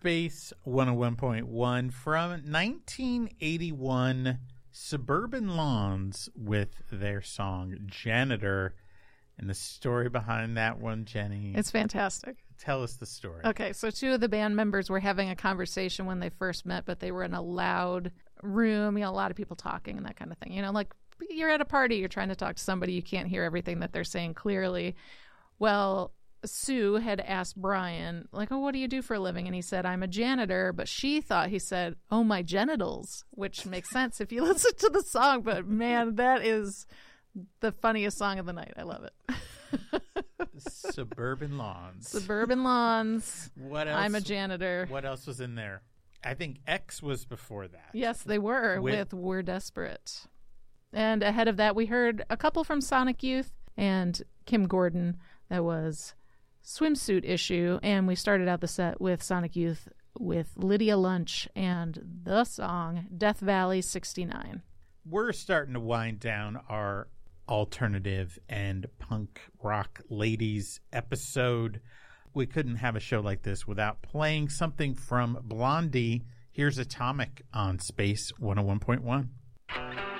Space 101.1 from 1981, Suburban Lawns with their song Janitor. And the story behind that one, Jenny. It's fantastic. Tell us the story. Okay, so two of the band members were having a conversation when they first met, but they were in a loud room, a lot of people talking and that kind of thing. Like you're at a party, you're trying to talk to somebody, you can't hear everything that they're saying clearly. Well, Sue had asked Brian, oh, what do you do for a living? And he said, I'm a janitor. But she thought he said, oh, my genitals, which makes sense if you listen to the song. But, man, that is the funniest song of the night. I love it. Suburban Lawns. Suburban Lawns. What else? I'm a janitor. What else was in there? I think X was before that. Yes, they were with We're Desperate. And ahead of that, we heard a couple from Sonic Youth and Kim Gordon. That was Swimsuit Issue. And we started out the set with Sonic Youth with Lydia Lunch and the song Death Valley 69. We're starting to wind down our alternative and punk rock ladies episode. We couldn't have a show like this without playing something from Blondie. Here's Atomic on Space 101.1.